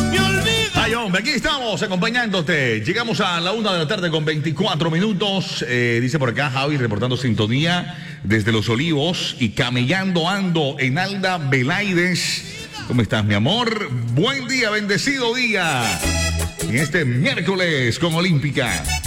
Ay, hombre, aquí estamos acompañándote. Llegamos a la 1 de la tarde con 24 minutos. Dice por acá Javi reportando sintonía desde Los Olivos y camellando ando en Alda Belaides. ¿Cómo estás, mi amor? Buen día, bendecido día. En este miércoles con Olímpica.